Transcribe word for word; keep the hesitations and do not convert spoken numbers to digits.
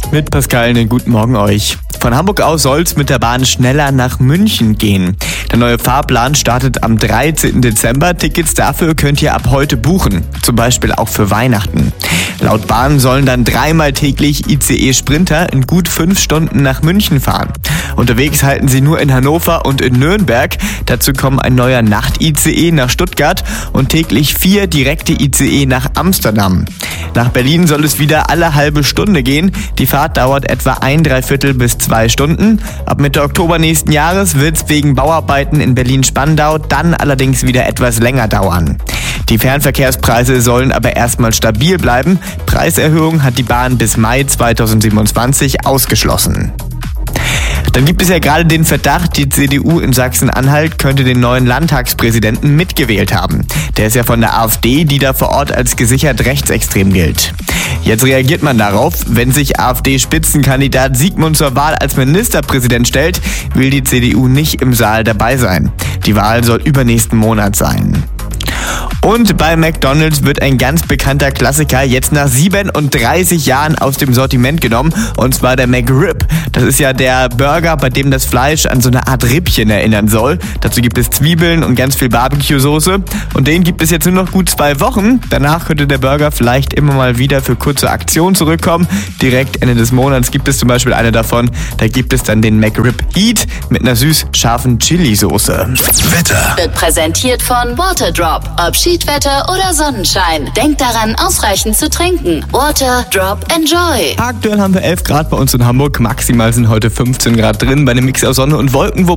Mit Pascal, einen guten Morgen euch. Von Hamburg aus soll es mit der Bahn schneller nach München gehen. Der neue Fahrplan startet am dreizehnten Dezember. Tickets dafür könnt ihr ab heute buchen, zum Beispiel auch für Weihnachten. Laut Bahn sollen dann dreimal täglich I C E-Sprinter in gut fünf Stunden nach München fahren. Unterwegs halten sie nur in Hannover und in Nürnberg. Dazu kommen ein neuer Nacht-I C E nach Stuttgart und täglich vier direkte I C E nach Amsterdam. Nach Berlin soll es wieder alle halbe Stunde gehen. Die Fahrt dauert etwa ein Dreiviertel bis zwei Stunden. Ab Mitte Oktober nächsten Jahres wird es wegen Bauarbeiten in Berlin-Spandau dann allerdings wieder etwas länger dauern. Die Fernverkehrspreise sollen aber erstmal stabil bleiben. Preiserhöhung hat die Bahn bis Mai zweitausendsiebenundzwanzig ausgeschlossen. Dann gibt es ja gerade den Verdacht, die C D U in Sachsen-Anhalt könnte den neuen Landtagspräsidenten mitgewählt haben. Der ist ja von der AfD, die da vor Ort als gesichert rechtsextrem gilt. Jetzt reagiert man darauf. Wenn sich AfD-Spitzenkandidat Sigmund zur Wahl als Ministerpräsident stellt, will die C D U nicht im Saal dabei sein. Die Wahl soll übernächsten Monat sein. Und bei McDonald's wird ein ganz bekannter Klassiker jetzt nach siebenunddreißig Jahren aus dem Sortiment genommen, und zwar der McRib. Das ist ja der Burger, bei dem das Fleisch an so eine Art Rippchen erinnern soll. Dazu gibt es Zwiebeln und ganz viel Barbecue-Soße, und den gibt es jetzt nur noch gut zwei Wochen. Danach könnte der Burger vielleicht immer mal wieder für kurze Aktionen zurückkommen. Direkt Ende des Monats gibt es zum Beispiel eine davon. Da gibt es dann den McRib Heat mit einer süß-scharfen Chili-Soße. Wetter wird präsentiert von Waterdrop. Ob Schiedwetter oder Sonnenschein. Denkt daran, ausreichend zu trinken. Waterdrop Enjoy. Aktuell haben wir elf Grad bei uns in Hamburg. Maximal sind heute fünfzehn Grad drin bei einem Mix aus Sonne und Wolken.